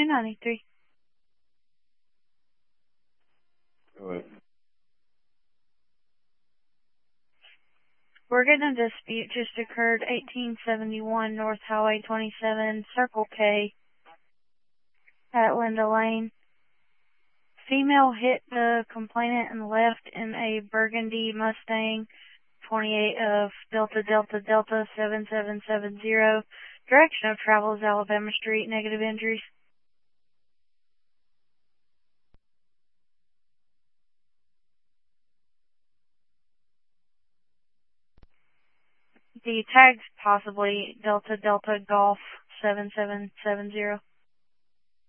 293. Go ahead. We're getting a dispute just occurred, 1871 North Highway 27, Circle K, at Linda Lane. Female hit the complainant and left in a burgundy Mustang 28 of Delta Delta Delta 7770. Direction of travel is Alabama Street. Negative injuries. The tag's possibly Delta Delta Golf 7770.